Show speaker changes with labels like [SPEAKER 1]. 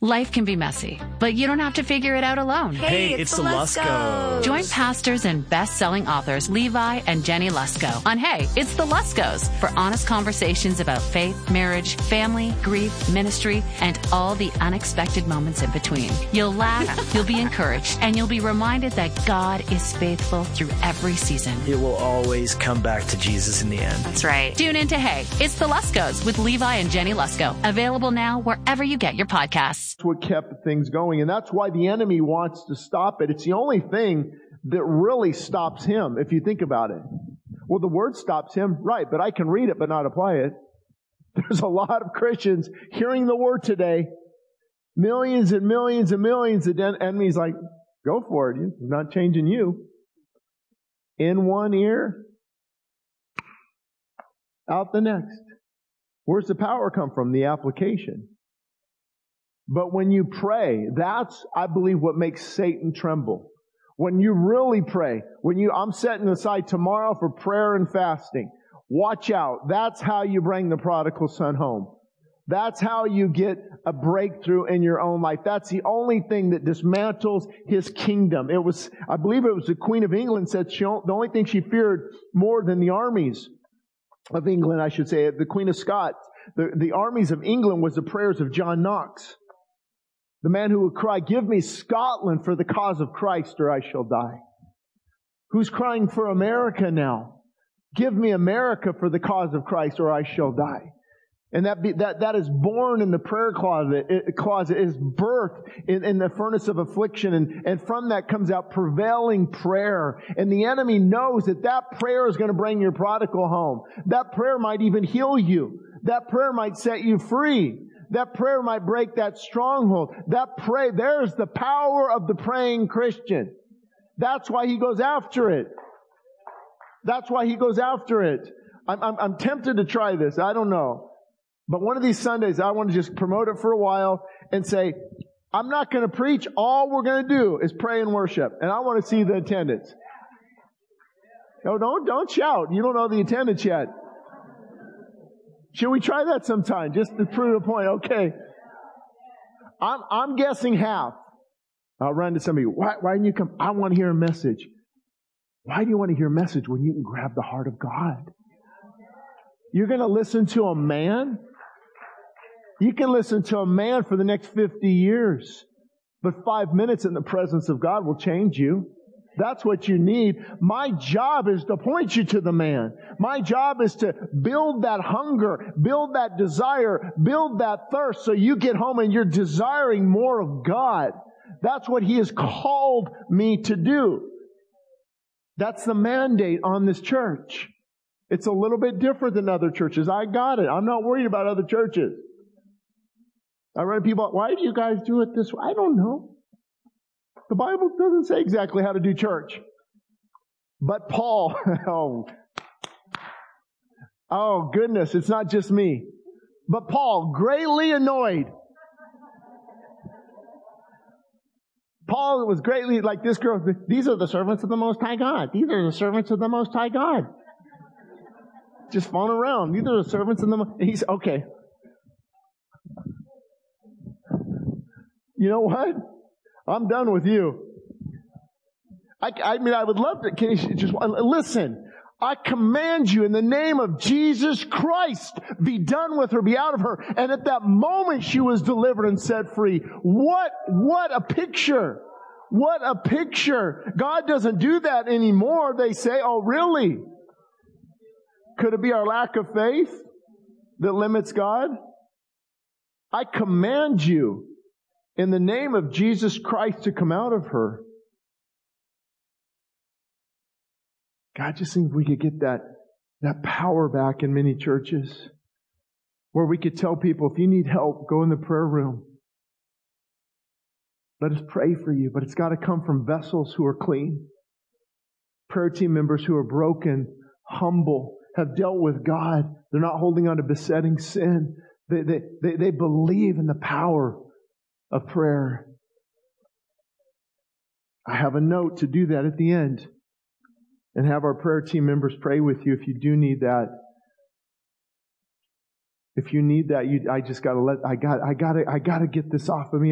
[SPEAKER 1] Life can be messy, but you don't have to figure it out alone.
[SPEAKER 2] Hey, it's the Luskos.
[SPEAKER 1] Join pastors and best-selling authors Levi and Jenny Lusko on Hey, It's the Luskos for honest conversations about faith, marriage, family, grief, ministry, and all the unexpected moments in between. You'll laugh, you'll be encouraged, and you'll be reminded that God is faithful through every season.
[SPEAKER 2] It will always come back to Jesus in the end.
[SPEAKER 1] That's right. Tune in to Hey, It's the Luskos with Levi and Jenny Lusko. Available now wherever you get your podcasts.
[SPEAKER 3] What kept things going, and that's why the enemy wants to stop it. It's the only thing that really stops him, if you think about it. Well, the word stops him, right, but I can read it but not apply it. There's a lot of Christians hearing the word today, millions and millions and millions, the enemy's like, go for it, he's not changing you. In one ear, out the next. Where's the power come from? The application. But when you pray, that's, I believe, what makes Satan tremble. When you really pray, I'm setting aside tomorrow for prayer and fasting. Watch out. That's how you bring the prodigal son home. That's how you get a breakthrough in your own life. That's the only thing that dismantles his kingdom. I believe it was the Queen of England said the only thing she feared more than the armies of England, I should say, the Queen of Scots, the armies of England was the prayers of John Knox. The man who would cry, give me Scotland for the cause of Christ or I shall die. Who's crying for America now? Give me America for the cause of Christ or I shall die. And that is born in the prayer closet. It is birthed in the furnace of affliction. And from that comes out prevailing prayer. And the enemy knows that prayer is going to bring your prodigal home. That prayer might even heal you. That prayer might set you free. That prayer might break that stronghold. There's the power of the praying Christian. That's why he goes after it. That's why he goes after it. I'm tempted to try this. I don't know. But one of these Sundays, I want to just promote it for a while and say, I'm not going to preach. All we're going to do is pray and worship. And I want to see the attendance. No, don't shout. You don't know the attendance yet. Should we try that sometime, just to prove a point? Okay. I'm guessing half. I'll run to somebody. Why didn't you come? I want to hear a message. Why do you want to hear a message when you can grab the heart of God? You're going to listen to a man? You can listen to a man for the next 50 years. But 5 minutes in the presence of God will change you. That's what you need. My job is to point you to the man. My job is to build that hunger, build that desire, build that thirst so you get home and you're desiring more of God. That's what He has called me to do. That's the mandate on this church. It's a little bit different than other churches. I got it. I'm not worried about other churches. I read people, why do you guys do it this way? I don't know. The Bible doesn't say exactly how to do church. But Paul, oh goodness, it's not just me. But Paul, greatly annoyed. Paul was greatly like this girl. These are the servants of the Most High God. These are the servants of the Most High God. Just falling around. These are the servants of the Most. He's okay. You know what? I'm done with you. I mean, I would love to. Can you just listen? I command you in the name of Jesus Christ, be done with her, be out of her. And at that moment, she was delivered and set free. What a picture. What a picture. God doesn't do that anymore. They say, oh, really? Could it be our lack of faith that limits God? I command you in the name of Jesus Christ to come out of her. God, just think if we could get that power back in many churches where we could tell people, if you need help, go in the prayer room. Let us pray for you. But it's got to come from vessels who are clean. Prayer team members who are broken, humble, have dealt with God. They're not holding on to besetting sin. They believe in the power of prayer. I have a note to do that at the end and have our prayer team members pray with you if you do need that. If you need that, I got to get this off of me.